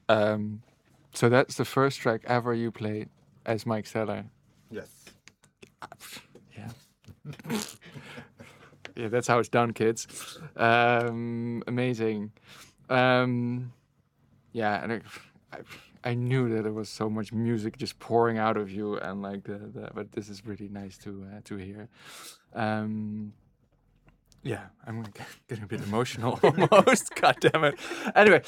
So that's the first track ever you played as Mike Seller. Yes. Yeah. Yeah, that's how it's done, kids. Amazing. Um, yeah, and I, I knew that there was so much music just pouring out of you, and like but this is really nice to hear. Um, yeah, I'm getting a bit emotional almost. God damn it. Anyway,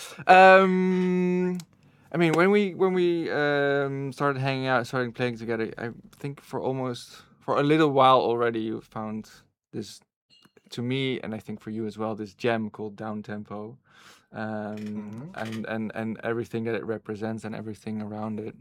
I mean, when we started hanging out, starting playing together, I think for a little while already, you found this, to me, and I think for you as well, this gem called Down Tempo, Hmm. and everything that it represents and everything around it.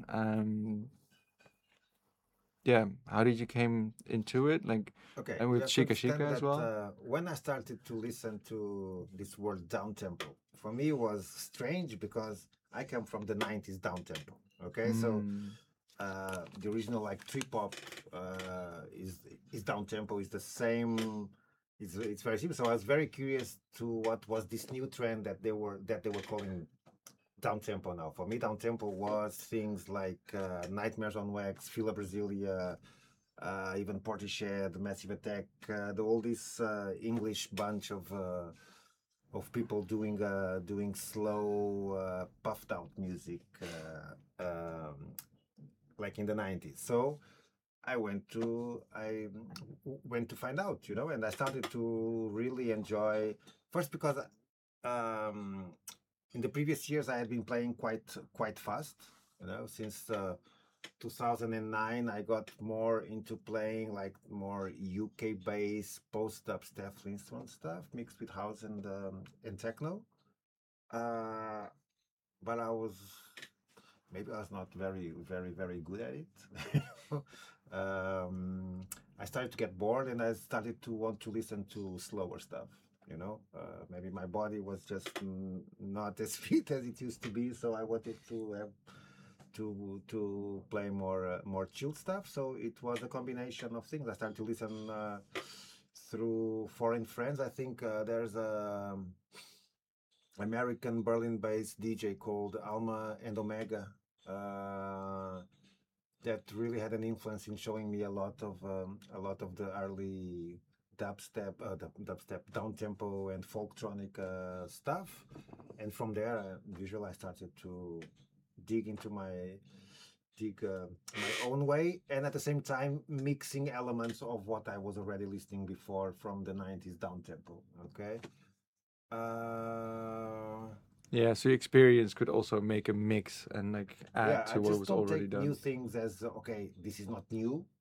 Yeah, how did you came into it? Like, Okay, and you with have to Shika Shika understand as that well. when I started to listen to this word down tempo, for me it was strange because I come from the 90s down tempo. Okay, so Mm. the original like trip hop is down tempo, is the same. It's very simple. So I was very curious to what was this new trend that they were calling down tempo now. For me, down tempo was things like Nightmares on Wax, Fila Brasilia, even Portishead, Massive Attack, all this English bunch of people doing slow, puffed out music, like in the 90s. So I went to find out, and I started to really enjoy first because um, in the previous years I had been playing quite fast, since 2009 I got more into playing like more UK based post dubstep instrument stuff mixed with house and techno. Uh, but maybe I was not very good at it. um, I started to get bored and I started to want to listen to slower stuff. Maybe my body was just not as fit as it used to be, so I wanted to have to play more chill stuff. So it was a combination of things. I started to listen through foreign friends. I think there's a American Berlin-based DJ called Alma and Omega uh, that really had an influence in showing me a lot of the early dubstep, down tempo, and folktronic stuff. And from there, usually I started to dig into my own way, and at the same time mixing elements of what I was already listening before from the 90s down tempo. Okay. Uh, Yeah, so your experience could also make a mix and like yeah, add I to what just was don't already take new done. things as okay, this is not new.